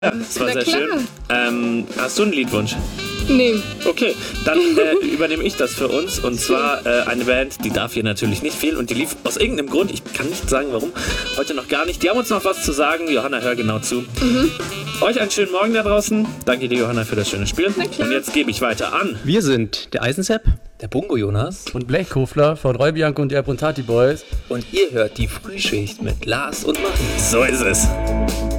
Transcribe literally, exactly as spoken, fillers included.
Ja, das war Na sehr klar. schön. Ähm, hast du einen Liedwunsch? Nee. Okay, dann äh, übernehme ich das für uns. Und zwar äh, eine Band, die darf hier natürlich nicht viel. Und die lief aus irgendeinem Grund, ich kann nicht sagen warum, heute noch gar nicht. Die haben uns noch was zu sagen. Johanna, hör genau zu. Mhm. Euch einen schönen Morgen da draußen. Danke dir, Johanna, für das schöne Spiel. Na klar. Und jetzt gebe ich weiter an. Wir sind der Eisensepp, Der Bungo Jonas. Und Blechkofler von Roy-Bianco und die Abruntati Boys. Und ihr hört die Frühschicht mit Lars und Marie. So ist es.